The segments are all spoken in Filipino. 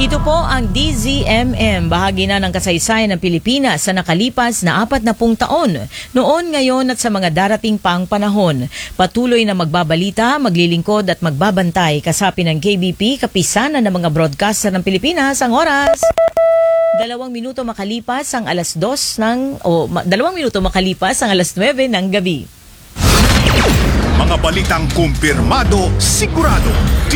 Ito po ang DZMM, bahagi na ng kasaysayan ng Pilipinas sa nakalipas na 40 taon. Noon, ngayon at sa mga darating pang panahon. Patuloy na magbabalita, maglilingkod at magbabantay kasapin ng KBP, kapisanan ng mga broadcaster ng Pilipinas. Ang oras, 2 minuto makalipas ang alas 2 minuto makalipas ang alas 9 ng gabi. Mga balitang kumpirmado, sigurado,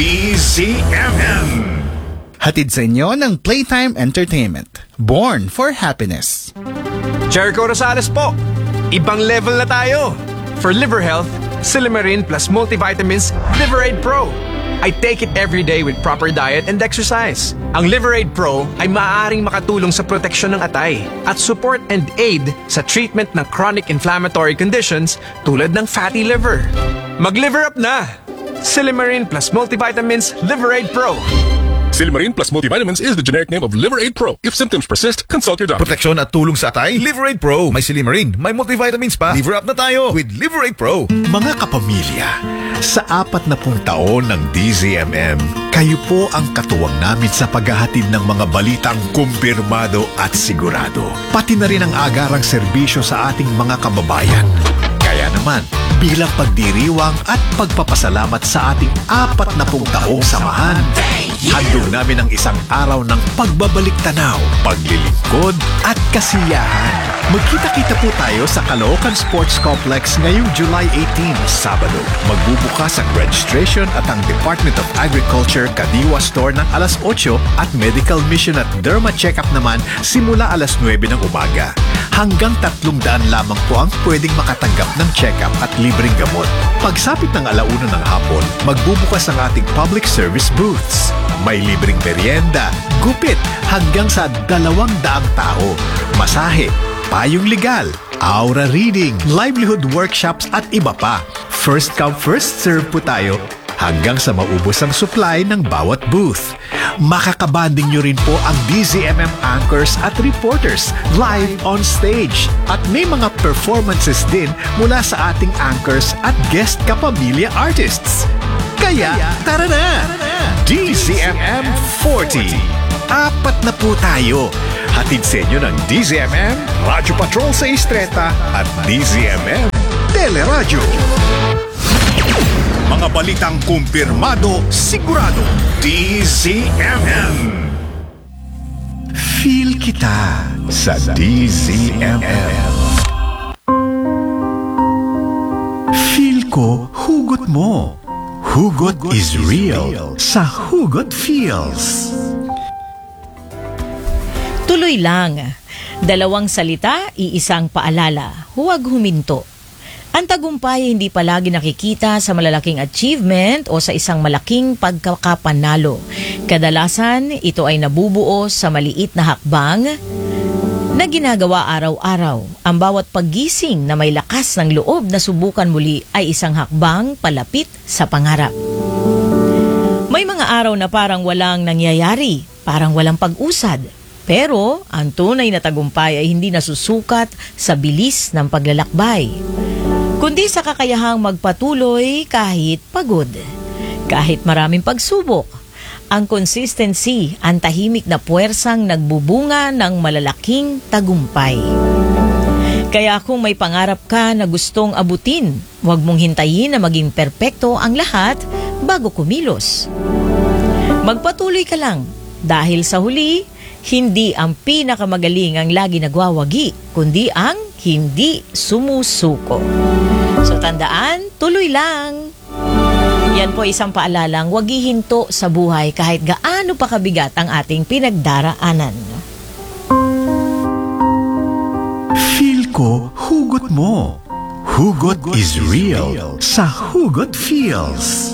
DZMM. Hatid sa inyo ng Playtime Entertainment. Born for Happiness. Jericho Rosales po. Ibang level na tayo. For liver health, Silimarin plus multivitamins Liverade Pro. I take it every day with proper diet and exercise. Ang Liverade Pro ay maaaring makatulong sa proteksyon ng atay at support and aid sa treatment ng chronic inflammatory conditions tulad ng fatty liver. Mag-liver up na! Silimarin plus multivitamins Liverade Pro. Silimarin plus multivitamins is the generic name of Liverade Pro. If symptoms persist, consult your doctor. Proteksyon at tulong sa atay, Liverade Pro. May Silimarin, may multivitamins pa. Liver up na tayo with Liverade Pro. Mga kapamilya, sa 40 taon ng DZMM, kayo po ang katuwang namin sa paghahatid ng mga balitang kumpirmado at sigurado. Pati na rin ang agarang serbisyo sa ating mga kababayan. Kaya naman, bilang pagdiriwang at pagpapasalamat sa ating 40 taong samahan, handog namin ang isang araw ng pagbabalik tanaw, paglilingkod at kasiyahan. Magkita-kita po tayo sa Caloocan Sports Complex ngayong July 18, Sabado. Magbubukas ang registration at ang Department of Agriculture Kadiwa Store ng alas 8 at Medical Mission at Derma Checkup naman simula alas 9 ng umaga. Hanggang 300 lamang po ang pwedeng makatanggap ng check-up at libreng gamot. Pagsapit ng 1:00 ng hapon, magbubukas ang ating public service booths. May libreng merienda, gupit hanggang sa 200 tao, masahe, payong legal, aura reading, livelihood workshops at iba pa. First come, first serve po tayo hanggang sa maubos ang supply ng bawat booth. Makakabanding nyo rin po ang DZMM anchors at reporters live on stage. At may mga performances din mula sa ating anchors at guest kapamilya artists. Kaya, tara na! DZMM 40. 4 na po tayo. Hatid sa inyo ng DZMM, Radyo Patrol sa Istreta at DZMM Teleradyo. Mga balitang kumpirmado, sigurado, DZMM. Feel kita sa DZMM. Feel ko, hugot mo. Hugot is real sa Hugot Feels. Tuloy lang. 2 salita, iisang paalala. Huwag huminto. Ang tagumpay ay hindi palagi nakikita sa malalaking achievement o sa isang malaking pagkakapanalo. Kadalasan, ito ay nabubuo sa maliit na hakbang na ginagawa araw-araw. Ang bawat paggising na may lakas ng loob na subukan muli ay isang hakbang palapit sa pangarap. May mga araw na parang walang nangyayari, parang walang pag-usad. Pero ang tunay na tagumpay ay hindi nasusukat sa bilis ng paglalakbay, kundi sa kakayahang magpatuloy kahit pagod, kahit maraming pagsubok. Ang consistency, ang tahimik na puwersang nagbubunga ng malalaking tagumpay. Kaya kung may pangarap ka na gustong abutin, huwag mong hintayin na maging perpekto ang lahat bago kumilos. Magpatuloy ka lang dahil sa huli, hindi ang pinakamagaling ang lagi nagwawagi, kundi ang hindi sumusuko. So tandaan, tuloy lang. Yan po isang paalalang huwag hihinto sa buhay kahit gaano pa kabigat ang ating pinagdaraanan. Feel ko, hugot mo. Hugot is real sa Hugot Feels.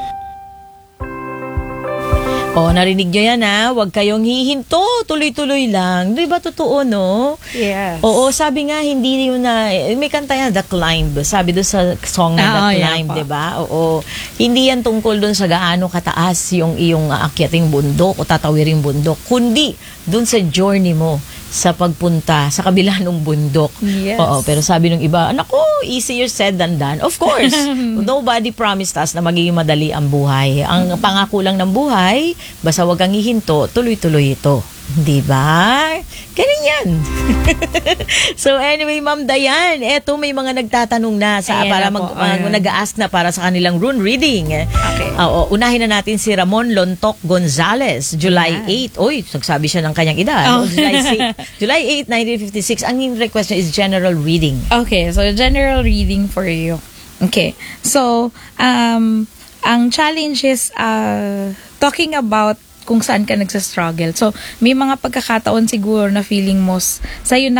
O, narinig nyo yan ha, huwag kayong hihinto, tuloy-tuloy lang. Di ba totoo, no? Yes. Oo, sabi nga, hindi yun na, may kanta yan, The Climb. Sabi doon sa song na The Climb, di ba? Oo, hindi yan tungkol doon sa gaano kataas yung iyong aakyating bundok o tatawiring bundok, kundi doon sa journey mo sa pagpunta sa kabila ng bundok. Yes. Oo, pero sabi ng iba, naku, easier said than done. Of course, nobody promised us na magiging madali ang buhay. Ang pangako lang ng buhay, basta wag kang hihinto, tuloy-tuloy ito. Di ba? Ganun yan. So anyway, Ma'am Dayan, eto may mga nagtatanong na sa Ayan para na po, ayan. nag-a-ask na para sa kanilang rune reading. Okay. Oo, unahin na natin si Ramon Lontok Gonzales, July 8. Uy, nagsabi siya ng kanyang edad. Oh. July 8, 1956. Ang request niya is general reading. Okay, so general reading for you. Okay, so ang challenge is talking about kung saan ka nagsastruggle. So, may mga pagkakataon siguro na feeling mo sa'yo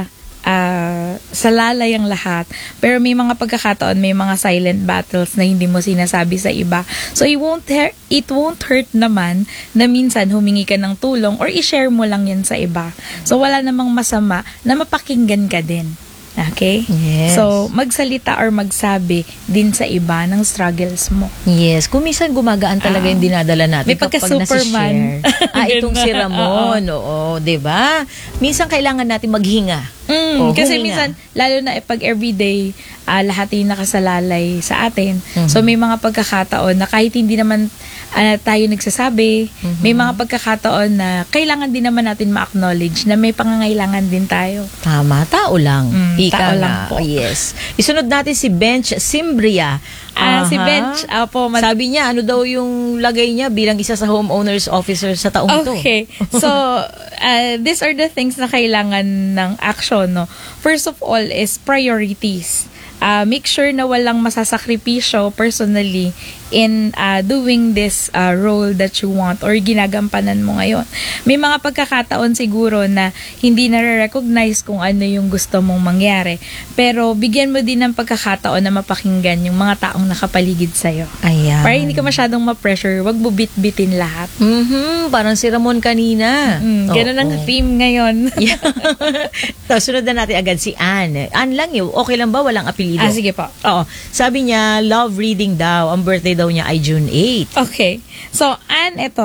salalay ang lahat. Pero may mga pagkakataon, may mga silent battles na hindi mo sinasabi sa iba. So, it won't hurt naman na minsan humingi ka ng tulong or i-share mo lang yan sa iba. So, wala namang masama na mapakinggan ka din. Okay? Yes. So, magsalita or magsabi din sa iba ng struggles mo. Yes, kung minsan gumagaan talaga yung dinadala natin May pagka-Superman. Itong si Ramon, oo, 'di ba? Minsan kailangan natin maghinga. Kasi huminga. minsan, lalo na pag everyday, lahat yung nakasalalay sa atin. So, may mga pagkakataon na kahit hindi naman tayo nagsasabi, may mga pagkakataon na kailangan din naman natin ma-acknowledge na may pangangailangan din tayo. Tama, tao lang. Ika tao nga. lang po. Yes. Isunod natin si Bench Simbria. Si Aha. Bench, Sabi niya, ano daw yung lagay niya bilang isa sa homeowners officer sa taong ito? Okay. So, these are the things na kailangan ng action, no? First of all is priorities. Make sure na walang masasakripisyo personally in doing this role that you want or ginagampanan mo ngayon. May mga pagkakataon siguro na hindi nare-recognize kung ano yung gusto mong mangyari. Pero bigyan mo din ng pagkakataon na mapakinggan yung mga taong nakapaligid sa'yo. Ayan. Para hindi ka masyadong ma-pressure, wag mo bit-bitin lahat. Parang si Ramon kanina. Ganun ang Oo. theme ngayon. Yeah. Tapos sunod na natin agad si Anne. Anne lang yun. Okay lang ba? Walang apelido? Sige po. Oo. Sabi niya, love reading daw. Ang birthday daw niya ay June 8. Okay. So, ito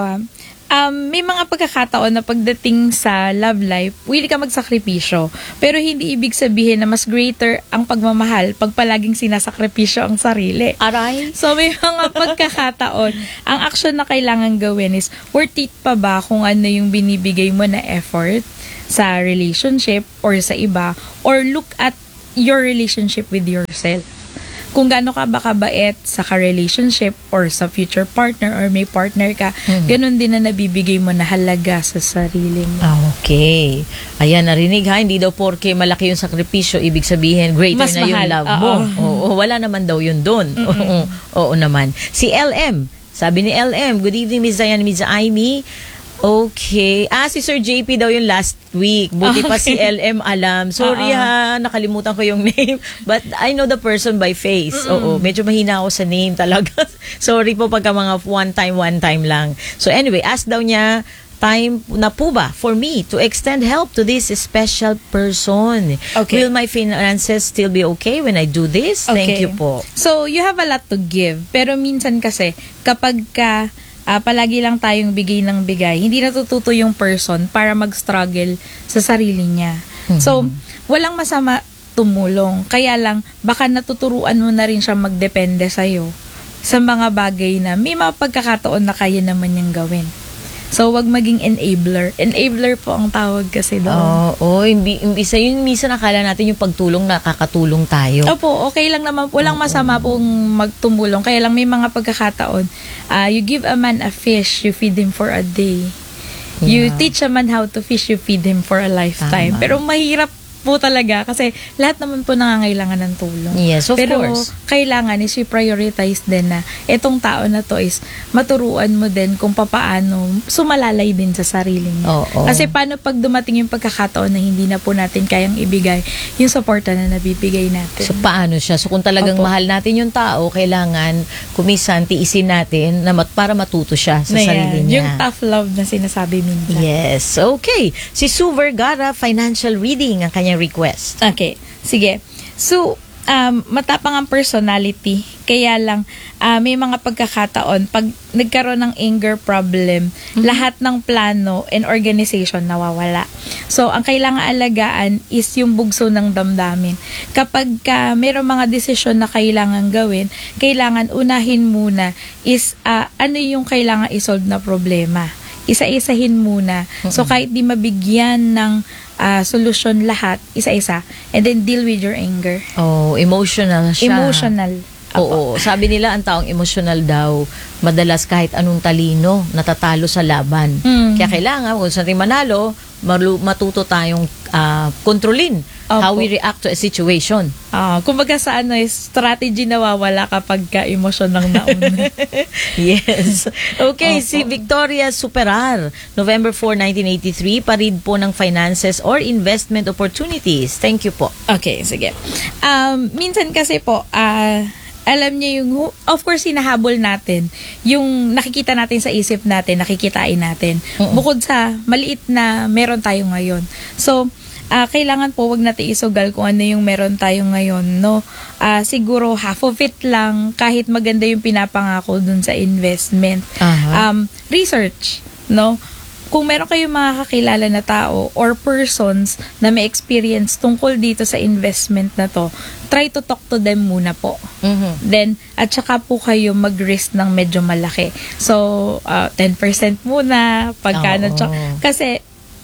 may mga pagkakataon na pagdating sa love life, willing ka magsakripisyo. Pero hindi ibig sabihin na mas greater ang pagmamahal pag palaging sinasakripisyo ang sarili. Aray? So, may mga pagkakataon, ang action na kailangan gawin is, worth it pa ba kung ano yung binibigay mo na effort sa relationship or sa iba, or look at your relationship with yourself. Kung gaano ka ba kabait sa ka-relationship or sa future partner or may partner ka, ganun din na nabibigay mo na halaga sa sarili mo. Okay. Ayan, narinig ha. Hindi daw porke malaki yung sakripisyo, ibig sabihin greater Mas na yung mahal. love mo. Oo, wala naman daw yun doon. Oo naman. Si LM. Sabi ni LM, good evening Ms. Diane, Ms. Aimee. Okay. Si Sir JP daw yung last week. Buti pa si LM alam. Sorry ha, nakalimutan ko yung name. But I know the person by face. Oo, medyo mahina ako sa name talaga. Sorry po pagka mga one time lang. So anyway, ask daw niya, time na po ba for me to extend help to this special person? Okay. Will my finances still be okay when I do this? Thank you po. So, you have a lot to give. Pero minsan kasi, kapag ka palagi lang tayong bigay ng bigay, hindi natututo yung person para mag-struggle sa sarili niya. So, walang masama tumulong. Kaya lang, baka natuturuan mo na rin siya magdepende sa'yo sa mga bagay na may mga pagkakataon na kaya naman niyang gawin. So, wag maging enabler. Enabler po ang tawag kasi doon. Oo, imbisa yun, minsan nakala natin yung pagtulong nakakatulong tayo. Opo, okay lang naman. Walang masama pong magtumulong. Kaya lang may mga pagkakataon. You give a man a fish, you feed him for a day. You teach a man how to fish, you feed him for a lifetime. Tama. Pero mahirap po talaga kasi lahat naman po nangangailangan ng tulong. Yes, of Pero course. kailangan is i-prioritize din na itong tao na to is maturuan mo din kung papaano sumalalay din sa sarili niya. Oo. Kasi paano pag dumating yung pagkakataon na hindi na po natin kayang ibigay yung suporta na nabibigay natin. So, paano siya? So, kung talagang Opo. mahal natin yung tao, kailangan kumisan, tiisin natin na para matuto siya sa Na yan, sarili niya. yung tough love na sinasabi minsan. Yes. Okay. Si Sue Vergara, financial reading ang kanyang request. Okay, sige. So, matapang ang personality Kaya lang, may mga pagkakataon, pag nagkaroon ng anger problem, lahat ng plano and organization nawawala. So, ang kailangan alagaan is yung bugso ng damdamin. Kapag mayroong mga desisyon na kailangan gawin, kailangan unahin muna is ano yung kailangan isolve na problema. Isa-isahin muna. So, kahit di mabigyan ng solusyon lahat, isa-isa, and then deal with your anger. Oh, emotional siya. Emotional. Oo, sabi nila ang taong emotional daw, madalas kahit anong talino, natatalo sa laban. Kaya kailangan, kung saan manalo, matuto tayong kontrolin how we react to a situation. Kumbaga sa strategy nawawala kapag ka-emosyon ng nauna. Yes. Okay, si Victoria Superar, November 4, 1983, parid po ng finances or investment opportunities. Thank you po. Okay, sige. Minsan kasi po, alam niyo yung, of course, hinahabol natin yung nakikita natin sa isip natin, nakikitain natin. Bukod sa maliit na meron tayo ngayon. So, kailangan po wag natin isugal kung ano yung meron tayo ngayon, no? Siguro half of it lang, kahit maganda yung pinapangako dun sa investment. Research, no? Kung meron kayong mga kakilala na tao or persons na may experience tungkol dito sa investment na to, try to talk to them muna po. Then, at saka po kayo mag-risk ng medyo malaki. So, 10% muna, pagkano. Kasi,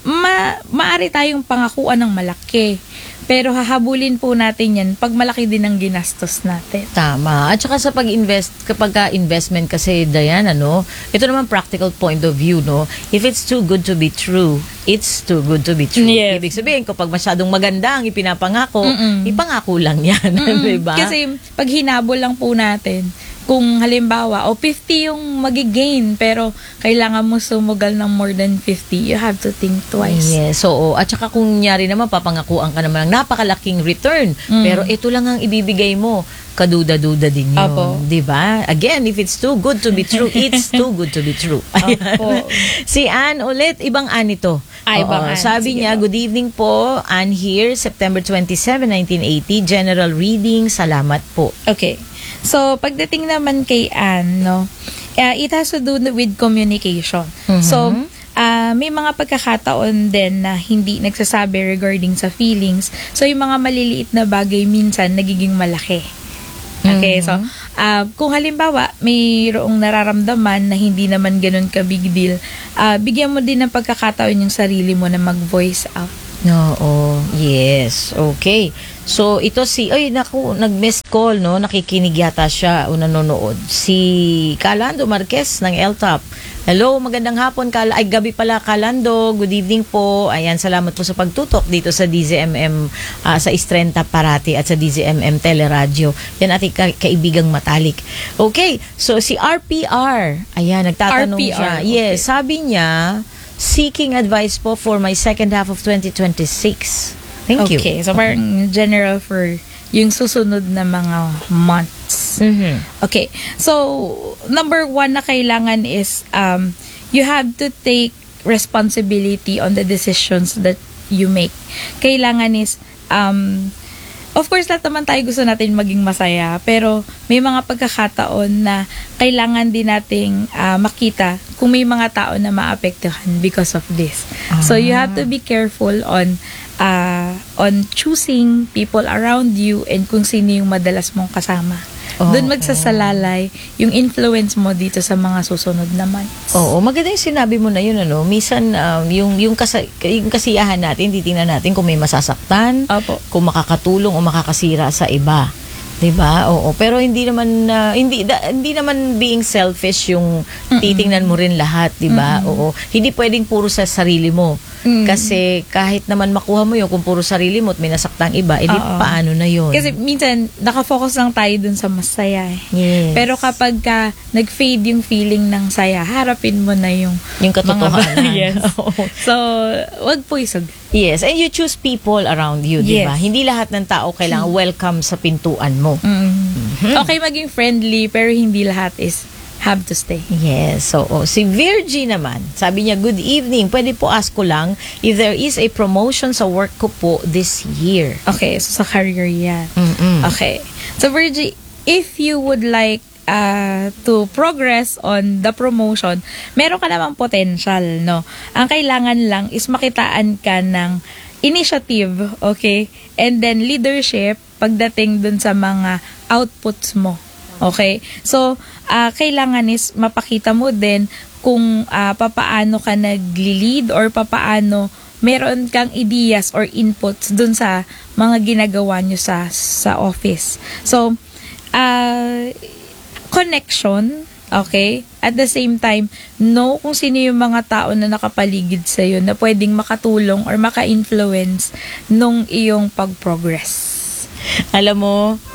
maaari tayong pangakuan ng malaki. Pero hahabulin po natin yan pag malaki din ang ginastos natin. Tama. At saka sa kapag investment kasi, Diana, ito naman practical point of view, if it's too good to be true, it's too good to be true. Yes. Ibig sabihin, kapag masyadong maganda ang ipinapangako, ipangako lang yan. Diba? Kasi pag hinabol lang po natin, kung halimbawa, 50 yung magigain, pero kailangan mo sumugal ng more than 50, you have to think twice. Yes, so at saka kung nyari naman, papangakuan ka naman ng napakalaking return, pero ito lang ang ibibigay mo, kaduda-duda din yun. Opo. Diba? Again, if it's too good to be true, it's too good to be true. Opo. Si Ann ulit, ibang Ann ito. Ibang Ann. Sabi Sige niya, po. good evening po, Ann here, September 27, 1980, general reading, salamat po. Okay. So, pagdating naman kay Ann, it has to do with communication. So, may mga pagkakataon din na hindi nagsasabi regarding sa feelings. So, yung mga maliliit na bagay minsan nagiging malaki. Okay, so, kung halimbawa, mayroong nararamdaman na hindi naman ganun ka big deal, bigyan mo din ng pagkakataon yung sarili mo na mag-voice out. Oo, yes. Okay. So, ito nag-missed call, nakikinig yata siya o nanonood. Si Calando Marquez ng LTOP. Hello, magandang hapon, gabi pala, Calando. Good evening po. Ayan, salamat po sa pagtutok dito sa DZMM, sa Istrenta Parati at sa DZMM Teleradio. Yan ating kaibigang matalik. Okay, so si RPR, ayan, nagtatanong siya. RPR, Yes, sabi niya, seeking advice po for my second half of 2026. Thank you. Okay, so parang general for yung susunod na mga months. Okay, so number 1 na kailangan is you have to take responsibility on the decisions that you make. Kailangan is of course, lahat naman tayo gusto natin maging masaya, pero may mga pagkakataon na kailangan din nating makita kung may mga tao na maapektuhan because of this. So, you have to be careful on choosing people around you and kung sino yung madalas mong kasama. Doon magsasalalay yung influence mo dito sa mga susunod naman. Oo, maganda yung sinabi mo na yun, Minsan, yung kasiyahan natin, titingnan natin kung may masasaktan, Opo. kung makakatulong o makakasira sa iba. 'Di ba? Oo, pero hindi naman hindi naman being selfish yung titingnan mo rin lahat, 'di ba? Oo. Hindi pwedeng puro sa sarili mo. Kasi kahit naman makuha mo 'yung kung puro sarili mo at may nasaktang iba, edi paano na 'yon? Kasi minsan nakafocus lang tayo dun sa masaya. Yes. Pero kapag nag-fade yung feeling ng saya, harapin mo na yung katotohanan. Yes. So, wag po isog. Yes, and you choose people around you, 'di ba? Yes. Hindi lahat ng tao kailangan welcome sa pintuan mo. Okay maging friendly, pero hindi lahat is have to stay. Yes. So, si Virgie naman, sabi niya, good evening. Pwede po ask ko lang if there is a promotion sa work ko po this year. Okay, so sa career yan. Okay. So, Virgie, if you would like to progress on the promotion, meron ka namang potential, no? Ang kailangan lang is makitaan ka ng initiative, okay? And then leadership pagdating dun sa mga outputs mo. Okay? So, kailangan is mapakita mo din kung papaano ka nagli-lead or papaano meron kang ideas or inputs dun sa mga ginagawa nyo sa office. So, connection, okay? At the same time, know kung sino yung mga tao na nakapaligid sa'yo na pwedeng makatulong or maka-influence nung iyong pag-progress. Alam mo,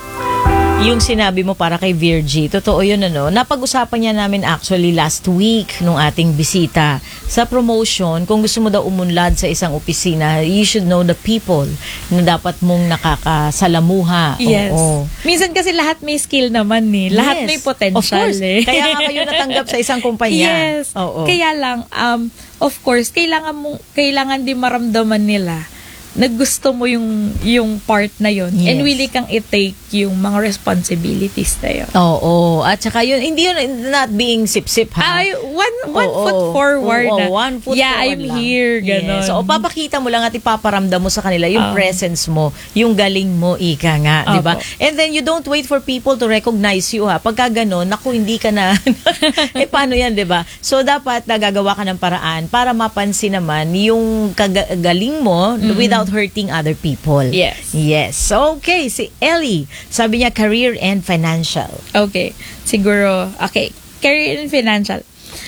yung sinabi mo para kay Virgie, totoo yun ano. Napag-usapan niya namin actually last week nung ating bisita sa promotion. Kung gusto mo daw umunlad sa isang opisina, you should know the people na dapat mong nakakasalamuha. Yes. Oo. Minsan kasi lahat may skill naman eh. Lahat Yes. may potential Of course. eh. Kaya nga kayo natanggap sa isang kumpanya. Yes. Oo. Kaya lang, of course, kailangan din maramdaman nila na gusto mo yung part na yun. Yes. And willing kang i-take yung mga responsibilities na yun. Oo. At saka yun, hindi yun not being sip-sip ha. Ay, one Oo. foot forward Oo, na. one foot yeah, forward I'm lang. here. Ganon. Yes. So, papakita mo lang at ipaparamdam mo sa kanila yung presence mo, yung galing mo, ika nga, di ba? Opo. And then, you don't wait for people to recognize you, ha? Pagka ganon, naku, hindi ka na, paano yan, di ba? So, dapat nagagawa ka ng paraan para mapansin naman yung galing mo without hurting other people. Yes. Yes. Okay, si Ellie, sabi niya, career and financial. Okay. Siguro, okay. Career and financial.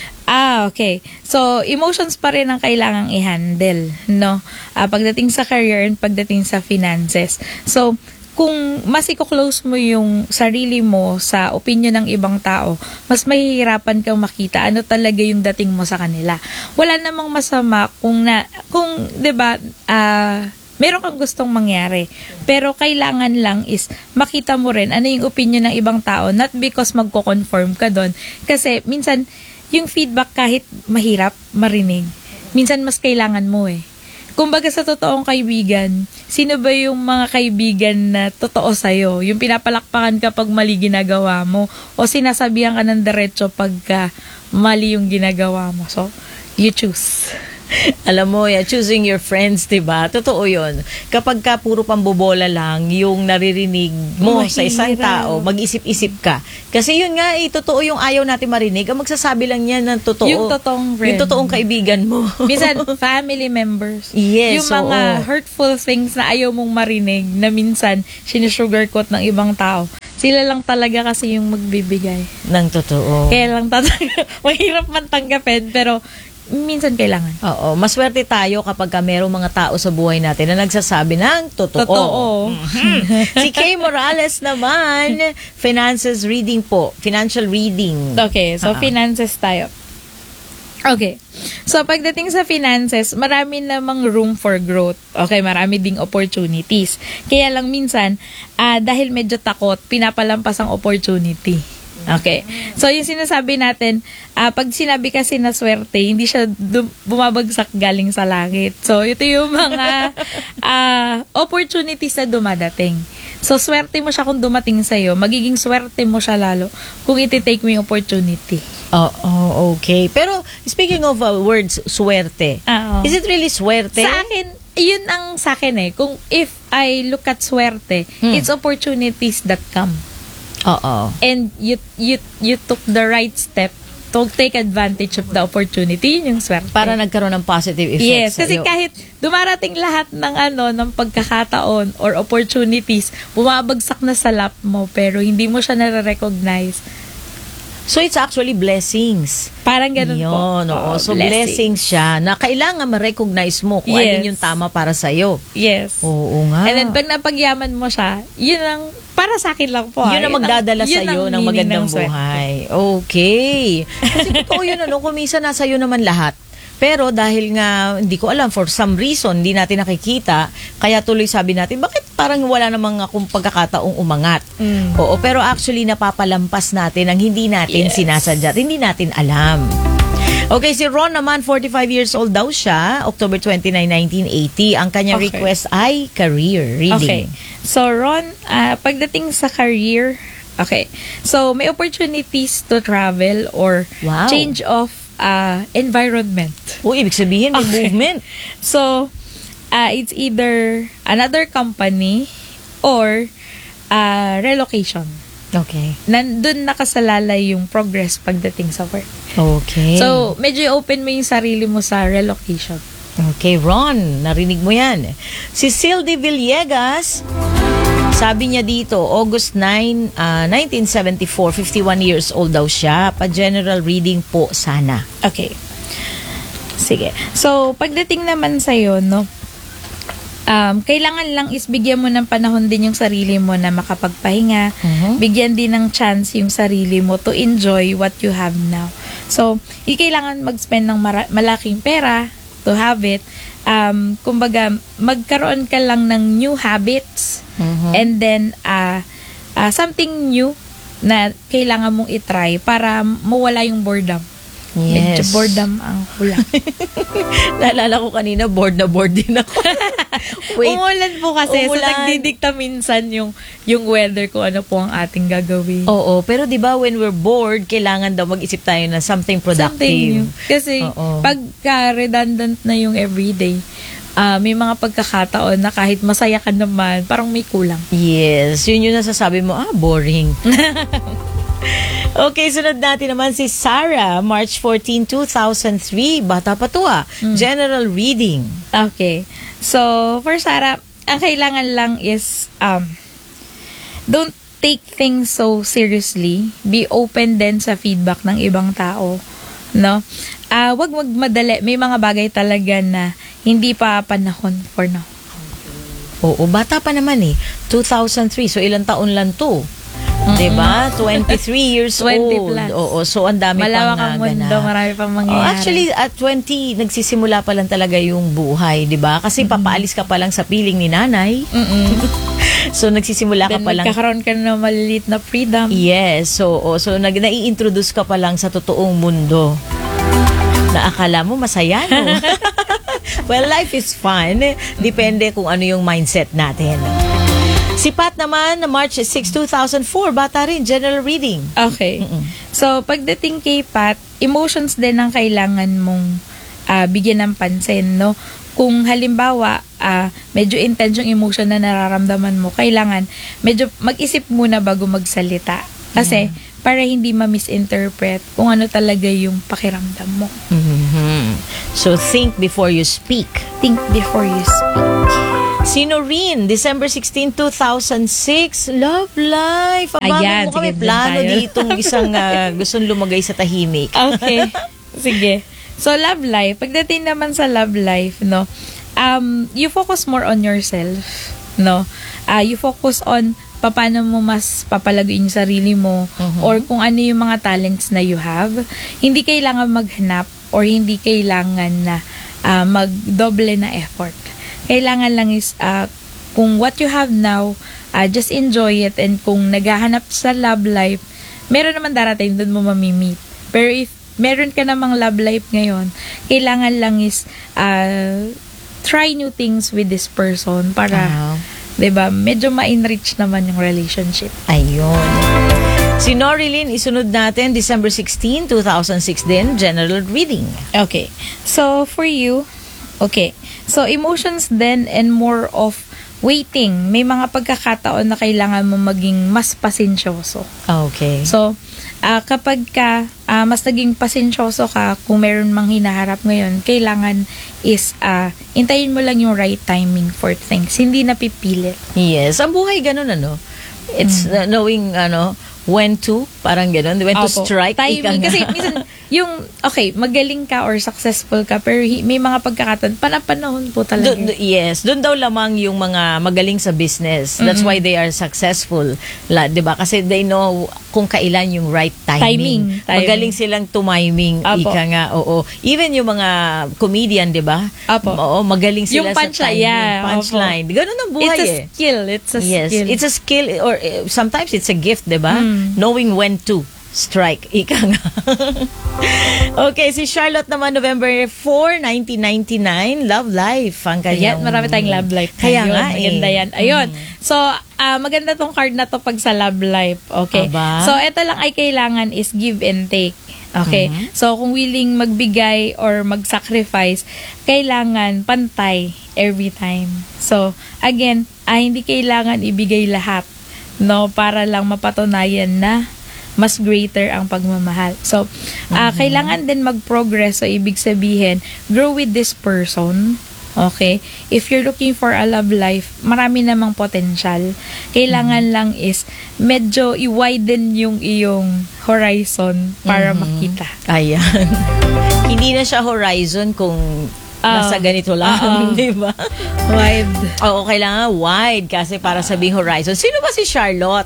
Okay. So, emotions pa rin ang kailangang i-handle, no? Pagdating sa career and pagdating sa finances. So, kung mas i-close mo yung sarili mo sa opinion ng ibang tao, mas mahihirapan kang makita ano talaga yung dating mo sa kanila. Wala namang masama kung 'di ba, meron kang gustong mangyari. Pero kailangan lang is makita mo rin ano yung opinion ng ibang tao, not because magko-conform ka doon. Kasi minsan, yung feedback kahit mahirap marinig, minsan mas kailangan mo eh. Kumbaga sa totoong kaibigan, sino ba yung mga kaibigan na totoo sa'yo? Yung pinapalakpakan ka pag mali ginagawa mo o sinasabihan ka ng diretso pagka mali yung ginagawa mo. So, you choose. Alam mo, choosing your friends, diba? Totoo yun. Kapag ka puro pambobola lang yung naririnig mo sa isang tao, mag-isip-isip ka. Kasi yun nga, totoo yung ayaw natin marinig. Ang magsasabi lang yan ng totoo. Yung totoong friend. Yung totoong kaibigan mo. Minsan, family members. Yes, yung mga oo. hurtful things na ayaw mong marinig na minsan sinisugarcoat ng ibang tao. Sila lang talaga kasi yung magbibigay. Ng totoo. Kaya lang mahirap man tanggapin, pero minsan kailangan. Oo, maswerte tayo kapag merong mga tao sa buhay natin na nagsasabi ng totoo. Totoo. Si Kay Morales naman, finances reading po. Financial reading. Okay, so finances tayo. Okay. So, pagdating sa finances, marami namang room for growth. Okay, marami ding opportunities. Kaya lang minsan, dahil medyo takot, pinapalampas ang opportunity. Okay. So, yung sinasabi natin, pag sinabi kasi na swerte, hindi siya bumabagsak galing sa langit. So, ito yung mga opportunities na dumadating. So, swerte mo siya kung dumating sa'yo. Magiging swerte mo siya lalo kung iti-take mo yung opportunity. Oh, okay. Pero, speaking of words, swerte. Is it really swerte? Sa akin, yun ang sa akin eh. Kung if I look at swerte, it's opportunities that come. Oo. And you took the right step to take advantage of the opportunity, yun yung swerte. Para nagkaroon ng positive effects. Yes, kasi sa'yo. kahit dumarating lahat ng ng pagkakataon or opportunities, bumabagsak na sa lap mo pero hindi mo siya nare-recognize. So, it's actually blessings. Parang ganun po. Yun, oo. So, blessings siya na kailangan ma-recognize mo kung alin yung tama para sa'yo. Yes. Oo nga. And then, pag napagyaman mo siya, yun ang, para sa akin lang po. Yun ang magdadala yun sa'yo ang ng meaning magandang ng swerte. buhay. Okay. Kasi totoo yun, kung minsan nasa iyo naman lahat. Pero dahil nga, hindi ko alam, for some reason, hindi natin nakikita, kaya tuloy sabi natin, bakit parang wala namang akong pagkakataong umangat? Oo, pero actually, napapalampas natin ang hindi natin sinasadya at hindi natin alam. Okay, si Ron naman, 45 years old daw siya, October 29, 1980. Ang kanyang request ay career reading. Okay. So, Ron, pagdating sa career, Okay. So, may opportunities to travel or Wow. change of environment. Ibig sabihin may Okay. movement. So, it's either another company or relocation. Okay. Nandun nakasalalay yung progress pagdating sa work. Okay. So, medyo open mo yung sarili mo sa relocation. Okay, Ron, narinig mo yan. Si Sildy Villegas, sabi niya dito, August 9, 1974, 51 years old daw siya. Pa-general reading po sana. Okay. Sige. So, pagdating naman sa'yo, no, kailangan lang is bigyan mo ng panahon din yung sarili mo na makapagpahinga. Bigyan din ng chance yung sarili mo to enjoy what you have now. So, kailangan mag-spend ng malaking pera to have it. Kumbaga, magkaroon ka lang ng new habits and then something new na kailangan mong itry para mawala yung boredom. Medyo Yes. boredom ang kulang. Naalala ko kanina, bored din ako. Wait. Umulan po kasi, so Umulan. nagdidikta minsan yung weather kung ano po ang ating gagawin. Oo, pero 'di ba when we're bored, kailangan daw mag-isip tayo na something productive. Something new. Kasi Oo. pagka redundant na yung everyday, may mga pagkakataon na kahit masaya ka naman, parang may kulang. Yes, yun yung nasasabi mo, boring. Okay, sunod natin naman si Sarah, March 14, 2003. Bata pa to General reading. Okay. So, for Sarah, ang kailangan lang is don't take things so seriously. Be open din sa feedback ng ibang tao. No? Wag magmadali. May mga bagay talaga na hindi pa panahon for now. Oo, bata pa naman 2003. So, ilang taon lang to? Diba? 23 years 20 old. plus. Oo, so ang dami Malawak pang ang mundo, ganap. marami pang mangyayari. Actually, at 20, nagsisimula pa lang talaga yung buhay, di ba? Kasi papaalis ka pa lang sa piling ni nanay. So, nagsisimula ka Then, pa lang. magkakaroon ka na maliliit na freedom. Yes. So, nai-introduce ka pa lang sa totoong mundo. Na akala mo masaya, no? Well, life is fun. Depende kung ano yung mindset natin. Si Pat naman, na March 6, 2004, bata rin, general reading. Okay. So, pagdating kay Pat, emotions din ang kailangan mong bigyan ng pansin, no? Kung halimbawa, medyo intense yung emotion na nararamdaman mo, kailangan medyo mag-isip muna bago magsalita. Kasi, para hindi ma-misinterpret kung ano talaga yung pakiramdam mo. So, think before you speak. Think before you speak. Si Noreen, December 16, 2006, Love Life. Abangan Ayan, mo kami sige, plano tayo. ditong isang gustong lumagay sa tahimik. Okay. Sige. So, love life. Pagdating naman sa love life, no, you focus more on yourself, no? You focus on paano mo mas papalaguin yung sarili mo or kung ano yung mga talents na you have. Hindi kailangan maghanap or hindi kailangan na magdoble na effort. Kailangan lang is kung what you have now, just enjoy it, and kung naghahanap sa love life, meron naman darating doon mo mamimit. Pero if meron ka namang love life ngayon, kailangan lang is try new things with this person para 'di ba, medyo ma-enrich naman yung relationship. Ayun. Si Norilyn, isunod natin, December 16, 2006 din, general reading. Okay. So, for you, okay. So, emotions then and more of waiting. May mga pagkakataon na kailangan mo maging mas pasensyoso. Okay. So, kapag mas naging pasensyoso ka, kung meron mang hinaharap ngayon, kailangan is, intayin mo lang yung right timing for things. Hindi napipilit. Yes. Ang buhay ganun, It's knowing, when to, parang ganun. When to Opo. strike. Timing. ika nga. Kasi minsan, magaling ka or successful ka, pero may mga pagkakataon, panahon po talaga. Yes, doon daw lamang yung mga magaling sa business. That's why they are successful. 'Di ba? Kasi they know kung kailan yung right timing. Timing. Magaling silang tumiming. Apo. Ika nga, oo. Even yung mga comedian, 'di ba? Apo. Oo, magaling sila Yung sa punchline, timing. yeah, Punchline. Ganun ang buhay It's a skill. It's a Yes, skill. it's a skill or sometimes it's a gift, 'di ba? Knowing when to. strike. Ika nga. Okay, si Charlotte naman, November 4, 1999, Love Life. Ang Ayan, kanyang... marami tayong love life. Kaya ngayon. nga Maganda yan. Ayun. So, maganda tong card na to pag sa love life. Okay. Aba. So, ito lang ay kailangan is give and take. Okay. So, kung willing magbigay or mag-sacrifice, kailangan pantay every time. So, again, hindi kailangan ibigay lahat, no? Para lang mapatunayan na mas greater ang pagmamahal. So, kailangan din mag-progress. So, ibig sabihin, grow with this person. Okay? If you're looking for a love life, marami namang potential. Kailangan lang is medyo i-widen yung iyong horizon para makita. Ayan. Hindi na siya horizon kung nasa ganito lang, di ba? Wide. Oo, kailangan wide kasi para sabing horizon. Sino ba si Charlotte?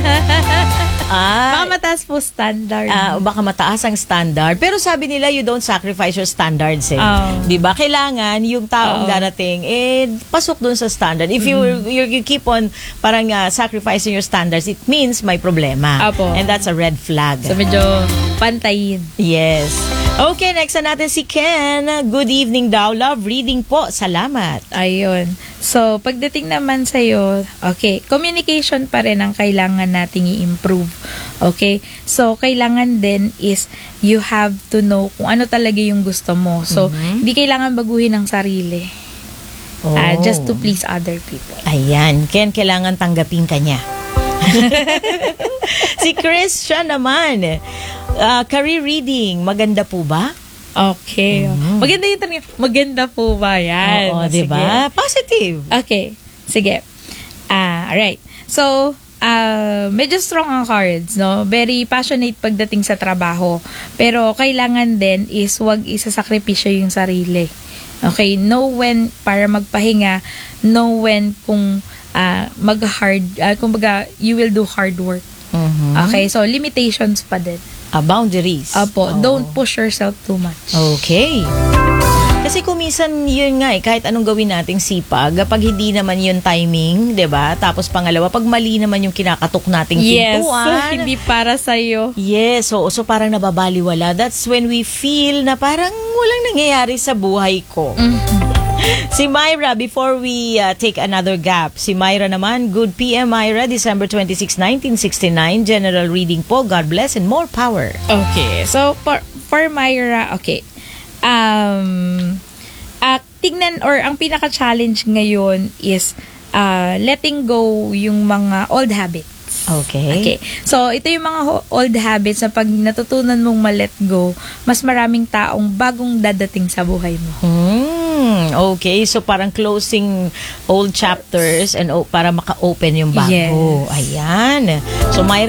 Baka mataas po standard. Baka mataas ang standard. Pero sabi nila, you don't sacrifice your standards eh. Di ba? Kailangan yung taong darating, pasok dun sa standard. If you keep on parang sacrificing your standards, it means may problema. Apo. And that's a red flag. So, medyo pantayin. Yes. Okay, next na natin si Ken. Good evening daw. Love reading po. Salamat. Ayun. So, pagdating naman sa'yo, okay, communication pa rin ang kailangan nating i-improve. Okay? So, kailangan din is you have to know kung ano talaga yung gusto mo. So, hindi kailangan baguhin ang sarili. Just to please other people. Ayan. Ken, kailangan tanggapin ka niya. Si Chris, siya naman. Career reading, maganda po ba? Okay. Maganda yung tanong. Maganda po ba yan? Oo, diba? Positive. Okay. Sige. Alright. So, medyo strong ang cards, no? Very passionate pagdating sa trabaho. Pero kailangan din is wag isasakripisyo yung sarili. Okay? Know when para magpahinga. Know when kung mag-hard, kumbaga, you will do hard work. Okay? So, limitations pa din. Boundaries. Apo, don't push yourself too much. Okay. Kasi kung minsan yun nga kahit anong gawin nating sipag, kapag hindi naman yung timing, 'di ba? Tapos pangalawa, pag mali naman yung kinakatok nating pintuan. Hindi para sa'yo. Yes, so parang nababaliwala. That's when we feel na parang walang nangyayari sa buhay ko. Si Myra, before we take another gap, si Myra naman, good PM Myra, December 26, 1969, general reading po, God bless and more power. Okay, so for Myra, okay, tignan or ang pinaka-challenge ngayon is letting go yung mga old habits. Okay. So, ito yung mga old habits na pag natutunan mong ma-let go, mas maraming taong bagong dadating sa buhay mo. Okay, so parang closing old chapters and para maka-open yung bago. Yes. Ayan. So, Myra,